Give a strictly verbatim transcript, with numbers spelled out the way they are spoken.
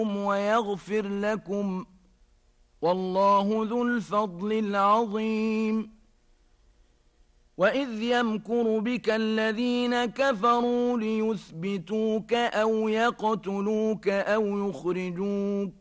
ويغفر لكم، والله ذو الفضل العظيم. وإذ يمكر بك الذين كفروا ليثبتوك أو يقتلوك أو يخرجوك